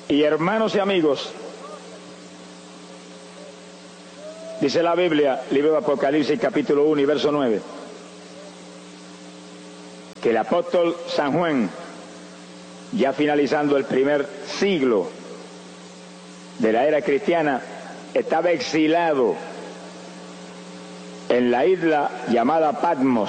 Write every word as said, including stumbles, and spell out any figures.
Y hermanos y amigos, dice la Biblia, libro de Apocalipsis, capítulo uno y verso nueve, que el apóstol San Juan, ya finalizando el primer siglo de la era cristiana, estaba exilado en la isla llamada Patmos,